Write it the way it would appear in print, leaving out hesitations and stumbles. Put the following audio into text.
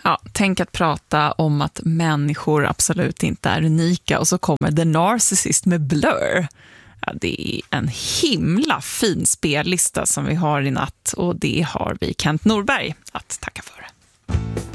Ja, tänk att prata om att människor absolut inte är unika och så kommer The Narcissist med Blur. Ja, det är en himla fin spellista som vi har i natt och det har vi Kent Norberg att tacka för.